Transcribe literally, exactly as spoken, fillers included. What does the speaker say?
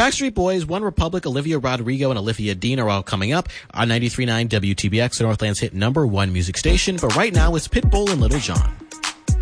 Backstreet Boys, One Republic, Olivia Rodrigo, and Olivia Dean are all coming up on ninety-three point nine W T B X, the Northland's hit number one music station. But right now, it's Pitbull and Little John.